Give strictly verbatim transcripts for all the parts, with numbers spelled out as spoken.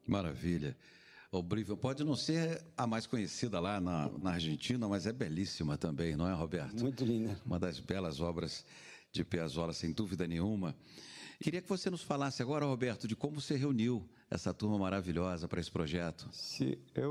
Maravilha. Oblivion pode não ser a mais conhecida lá na, na Argentina, mas é belíssima também, não é, Roberto? Muito linda. Uma das belas obras de Piazzolla, sem dúvida nenhuma. Queria que você nos falasse agora, Roberto, de como você reuniu essa turma maravilhosa para esse projeto. Sim,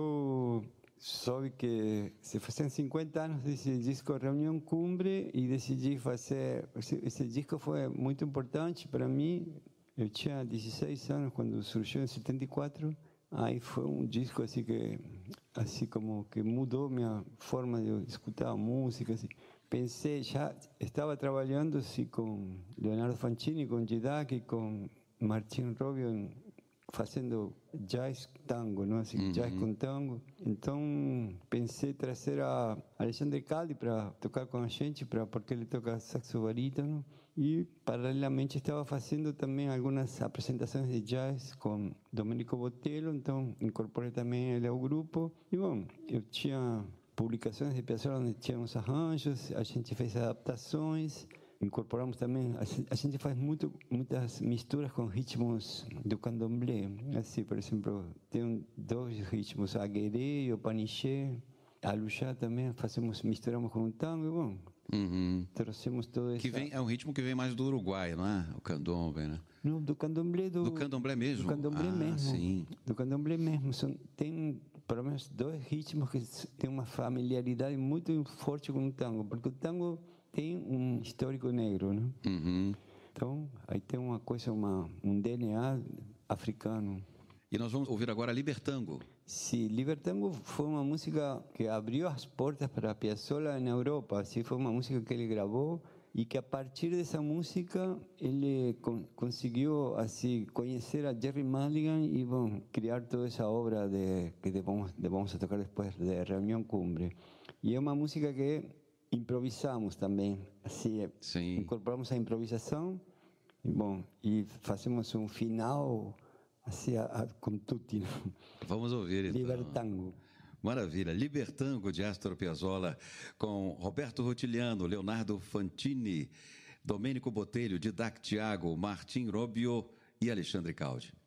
eu soube que se faziam cinquenta anos desse disco Reunião Cumbre e decidi fazer... Esse, esse disco foi muito importante para mim. Eu tinha dezesseis anos quando surgiu em setenta e quatro. Aí foi um disco assim que, assim como que mudou minha forma de escutar a música. Assim. Pensei, já estava trabalhando assim, com Leonardo Fancini, com Didac, com Martin Robio, fazendo jazz tango, não? Assim, uhum. Jazz com tango. Então pensei trazer a Alexandre Caldi para tocar com a gente, pra, porque ele toca saxo barítono. E paralelamente estava fazendo também algumas apresentações de jazz com Domenico Botelho, então incorporei também ele ao grupo. E bom, eu tinha publicações de Piazzolla onde tinha uns arranjos, a gente fez adaptações. Incorporamos também, a gente faz muito, muitas misturas com ritmos do candomblé. Assim, por exemplo, tem dois ritmos, a gueré e o paniché. A luxá também fazemos, misturamos com o tango, bom, uhum. Trouxemos todo isso. Que vem, é um ritmo que vem mais do Uruguai, não é? O candomblé, né? Não, do candomblé. Do, do candomblé mesmo? Do candomblé ah, mesmo. Sim. Do candomblé mesmo. São, tem pelo menos dois ritmos que têm uma familiaridade muito forte com o tango, porque o tango tem um histórico negro, né? Uhum. Então, aí tem uma coisa, uma, um D N A africano. E nós vamos ouvir agora Libertango. Sim, Libertango foi uma música que abriu as portas para Piazzolla na Europa. Assim, foi uma música que ele gravou e que a partir dessa música ele con conseguiu assim conhecer a Jerry Mulligan e bom, criar toda essa obra de que de vamos, de vamos a tocar depois de Reunião Cumbre. E é uma música que improvisamos também, assim, Sim. incorporamos a improvisação e bom, e fazemos um final assim, a, a, com tutti. Vamos ouvir então. Libertango. Maravilha. Libertango de Astor Piazzolla com Roberto Rotiliano, Leonardo Fantini, Domenico Botelho, Didac Tiago, Martin Robio e Alexandre Caldi.